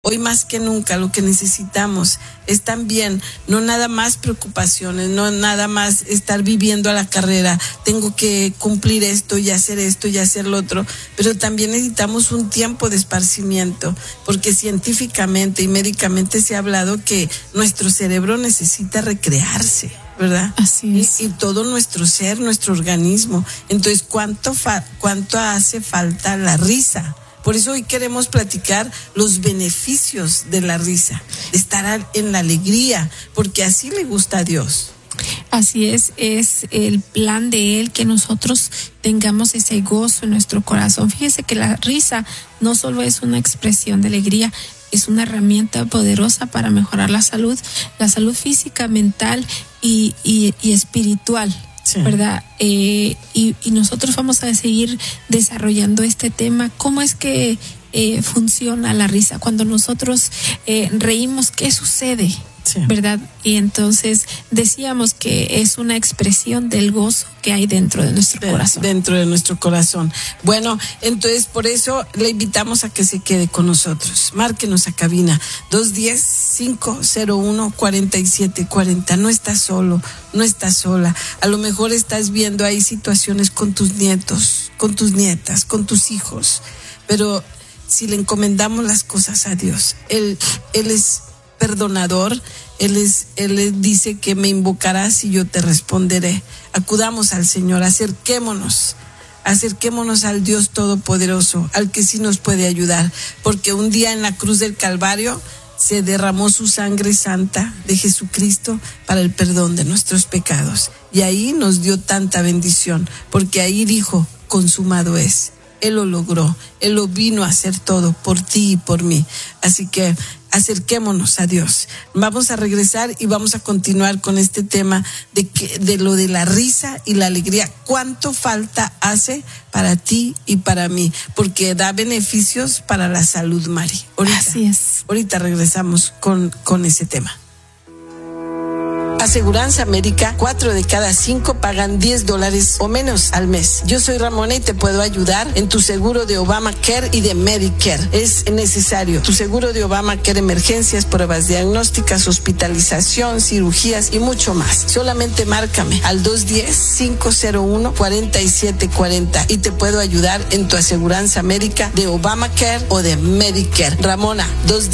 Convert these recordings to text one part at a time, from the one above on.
Hoy más que nunca lo que necesitamos es también no nada más preocupaciones, no nada más estar viviendo a la carrera, tengo que cumplir esto y hacer lo otro, pero también necesitamos un tiempo de esparcimiento, porque científicamente y médicamente se ha hablado que nuestro cerebro necesita recrearse, ¿verdad? Así es. Y todo nuestro ser, nuestro organismo. Entonces, ¿cuánto hace falta la risa? Por eso hoy queremos platicar los beneficios de la risa, de estar en la alegría, porque así le gusta a Dios. Así es el plan de Él que nosotros tengamos ese gozo en nuestro corazón. Fíjese que la risa no solo es una expresión de alegría, es una herramienta poderosa para mejorar la salud física, mental y espiritual. Sí. ¿Verdad? Y nosotros vamos a seguir desarrollando este tema. ¿Cómo es que funciona la risa? Cuando nosotros reímos, ¿qué sucede? Sí. ¿Verdad? Y entonces decíamos que es una expresión del gozo que hay dentro de nuestro corazón. Dentro de nuestro corazón. Bueno, entonces por eso le invitamos a que se quede con nosotros. Márquenos a cabina 210-501-4740. No estás solo, no estás sola. A lo mejor estás viendo ahí situaciones con tus nietos, con tus nietas, con tus hijos. Pero si le encomendamos las cosas a Dios, Él es perdonador, Él dice que me invocarás y yo te responderé. Acudamos al Señor, acerquémonos al Dios Todopoderoso, al que sí nos puede ayudar, porque un día en la cruz del Calvario se derramó su sangre santa de Jesucristo para el perdón de nuestros pecados, y ahí nos dio tanta bendición, porque ahí dijo, consumado es. Él lo logró, Él lo vino a hacer todo por ti y por mí. Así que acerquémonos a Dios. Vamos a regresar y vamos a continuar con este tema de lo de la risa y la alegría. ¿Cuánto falta hace para ti y para mí? Porque da beneficios para la salud, Mari. Así es. Ahorita regresamos con ese tema. Aseguranza Médica, 4 de cada 5 pagan $10 o menos al mes. Yo soy Ramona y te puedo ayudar en tu seguro de Obamacare y de Medicare. Es necesario tu seguro de Obamacare, emergencias, pruebas diagnósticas, hospitalización, cirugías y mucho más. Solamente márcame al 210-501-4740 y te puedo ayudar en tu aseguranza médica de Obamacare o de Medicare. Ramona,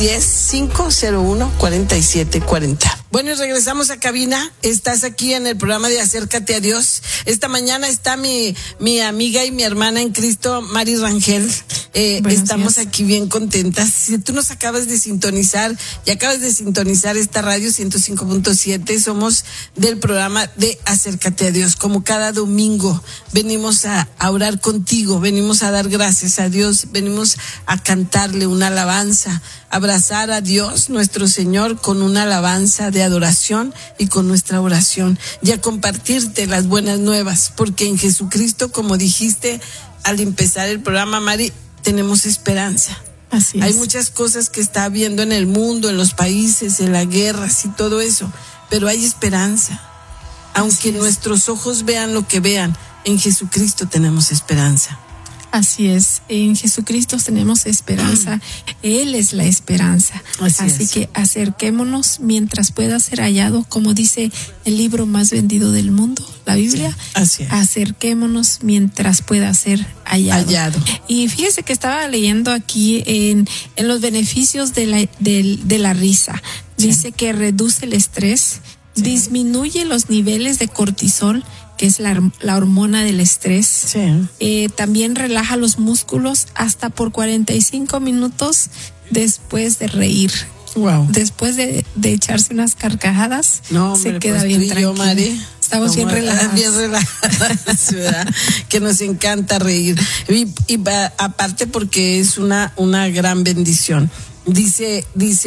210-501-4740. Bueno, y regresamos a cabina. Estás aquí en el programa de Acércate a Dios. Esta mañana está mi amiga y mi hermana en Cristo, Mari Rangel. Estamos aquí bien contentas. Si tú nos acabas de sintonizar y acabas de sintonizar esta radio 105.7, somos del programa de Acércate a Dios. Como cada domingo venimos a orar contigo, venimos a dar gracias a Dios, venimos a cantarle una alabanza, abrazar a Dios, nuestro Señor, con una alabanza de adoración y con nuestra oración, y a compartirte las buenas nuevas, porque en Jesucristo, como dijiste al empezar el programa, Mari, tenemos esperanza. Así es. Hay muchas cosas que está habiendo en el mundo, en los países, en las guerras y todo eso, pero hay esperanza. Aunque nuestros ojos vean lo que vean, en Jesucristo tenemos esperanza. Así es, en Jesucristo tenemos esperanza, Él es la esperanza. Así que acerquémonos mientras pueda ser hallado, como dice el libro más vendido del mundo, la Biblia. Sí, así es. Acerquémonos mientras pueda ser hallado. Y fíjese que estaba leyendo aquí en los beneficios de la risa. Dice que reduce el estrés, disminuye los niveles de cortisol, que es la hormona del estrés. Sí. También relaja los músculos hasta por 45 minutos después de reír. Wow. Después de echarse unas carcajadas, se queda bien tranquilo. Mari, estamos bien relajados. Bien relajadas, ¿verdad? Que nos encanta reír. Y aparte porque es una gran bendición. Dice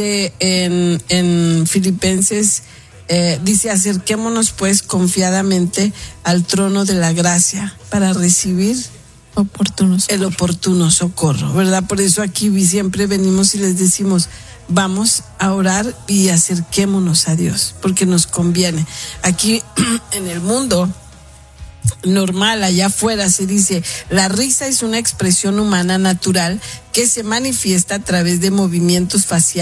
en Filipenses, dice, acerquémonos pues confiadamente al trono de la gracia para recibir el oportuno socorro, ¿verdad? Por eso aquí siempre venimos y les decimos, vamos a orar y acerquémonos a Dios, porque nos conviene. Aquí en el mundo normal allá afuera se dice, la risa es una expresión humana natural que se manifiesta a través de movimientos faciales